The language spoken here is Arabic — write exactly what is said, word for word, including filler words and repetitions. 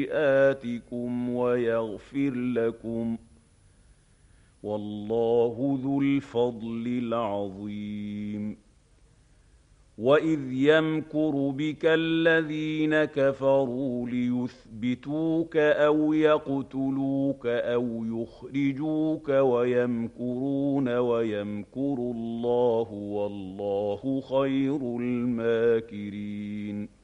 سيئاتكم ويغفر لكم والله ذو الفضل العظيم وإذ يمكر بك الذين كفروا ليثبتوك أو يقتلوك أو يخرجوك ويمكرون ويمكر الله والله خير الماكرين